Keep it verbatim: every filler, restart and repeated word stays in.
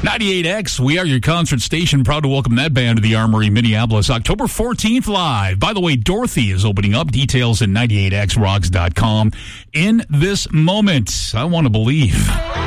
ninety-eight X, we are your concert station. Proud to welcome that band to the Armory, Minneapolis, October fourteenth live. By the way, Dorothy is opening up. Details at ninety-eight x rocks dot com. In this moment, I want to believe.